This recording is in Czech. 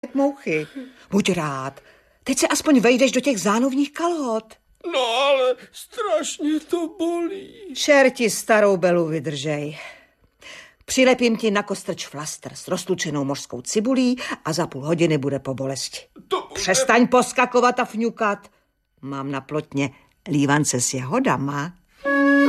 mouchy. Buď rád. Teď se aspoň vejdeš do těch zánovních kalhot. No ale strašně to bolí. Čerti starou Belu vydržej. Přilepím ti na kostrč flastr s roztučenou mořskou cibulí a za půl hodiny bude po bolesti. Přestaň poskakovat a fňukat. Mám na plotně lívance s jahodama.